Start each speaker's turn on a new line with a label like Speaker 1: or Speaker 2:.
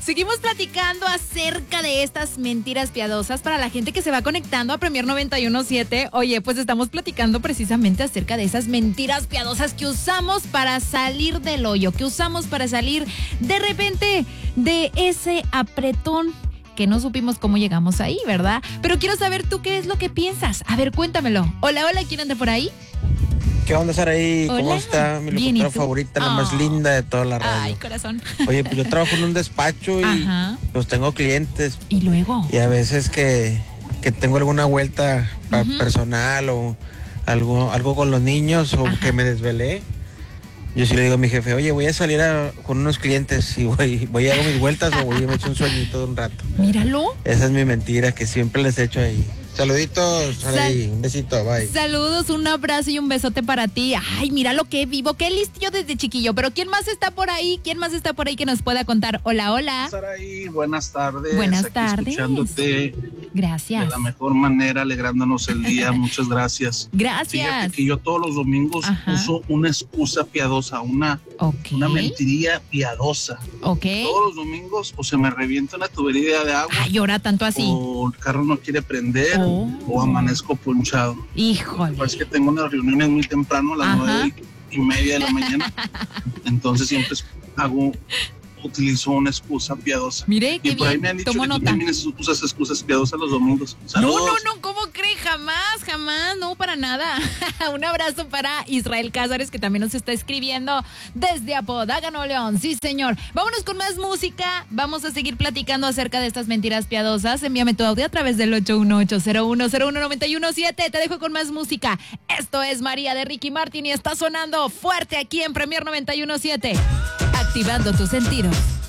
Speaker 1: Seguimos platicando acerca de estas mentiras piadosas para la gente que se va conectando a Premier 91.7. Oye, pues estamos platicando precisamente acerca de esas mentiras piadosas que usamos para salir del hoyo, que usamos para salir de repente de ese apretón que no supimos cómo llegamos ahí, ¿verdad? Pero quiero saber tú qué es lo que piensas. A ver, cuéntamelo. Hola, ¿quién anda por ahí?
Speaker 2: ¿Qué onda, Saraí? ¿Cómo
Speaker 1: Hola.
Speaker 2: está? Mi
Speaker 1: Bien, ¿y
Speaker 2: locutora
Speaker 1: tú?
Speaker 2: favorita, la más linda de toda la radio.
Speaker 1: Ay, corazón.
Speaker 2: Oye, pues yo trabajo en un despacho y
Speaker 1: Ajá.
Speaker 2: pues tengo clientes
Speaker 1: ¿Y luego?
Speaker 2: y a veces que tengo alguna vuelta personal o algo con los niños o que me desvelé. Yo sí le digo a mi jefe, oye, voy a salir con unos clientes y voy a hago mis vueltas o voy a me echo un sueñito de un rato.
Speaker 1: Míralo.
Speaker 2: Esa es mi mentira que siempre les echo ahí. Saluditos, Saraí, un besito, bye.
Speaker 1: Saludos, un abrazo y un besote para ti. Ay, mira lo que vivo, qué listillo desde chiquillo. Pero ¿quién más está por ahí? ¿Quién más está por ahí que nos pueda contar? Hola.
Speaker 3: Saraí, buenas tardes.
Speaker 1: Buenas
Speaker 3: Aquí
Speaker 1: tardes.
Speaker 3: Escuchándote
Speaker 1: Gracias.
Speaker 3: de la mejor manera, alegrándonos el día. Muchas gracias.
Speaker 1: Gracias.
Speaker 3: Fíjate que yo todos los domingos uso una excusa piadosa, una mentirilla piadosa.
Speaker 1: Ok.
Speaker 3: Todos los domingos o se me revienta una tubería de agua.
Speaker 1: Ay, llora tanto así.
Speaker 3: O el carro no quiere prender. O amanezco ponchado.
Speaker 1: Híjole.
Speaker 3: Parece que tengo unas reuniones muy temprano, a las 9:30 de la mañana. Entonces siempre utilizo una excusa piadosa.
Speaker 1: Mire, qué
Speaker 3: y por ahí
Speaker 1: bien.
Speaker 3: me han dicho
Speaker 1: Tomo
Speaker 3: que tú
Speaker 1: nota.
Speaker 3: también usas excusas piadosas los domingos. Saludos.
Speaker 1: No, ¿cómo cree? Jamás, no, para nada. Un abrazo para Israel Cázares, que también nos está escribiendo desde Apodaca, Nuevo León. Sí, señor. Vámonos con más música. Vamos a seguir platicando acerca de estas mentiras piadosas. Envíame tu audio a través del 818-0101-917. Te dejo con más música. Esto es María de Ricky Martin y está sonando fuerte aquí en Premier 91.7. Activando tus sentidos.